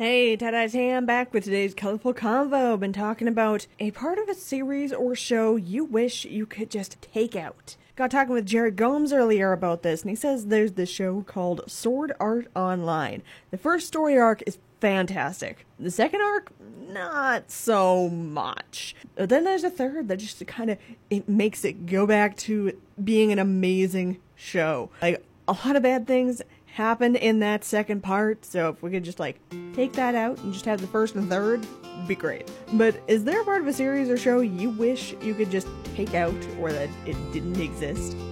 Hey, Tada Tam back with today's colorful convo. Been talking about a part of a series or show you wish you could just take out. Got talking with Jared Gomes earlier about this, and he says there's this show called Sword Art Online. The first story arc is fantastic. The second arc, not so much. But then there's a third that just it makes it go back to being an amazing show. Like, a lot of bad things happened in that second part, so if we could just take that out and just have the first and third, it'd be great. But is there a part of a series or show you wish you could just take out, or that it didn't exist?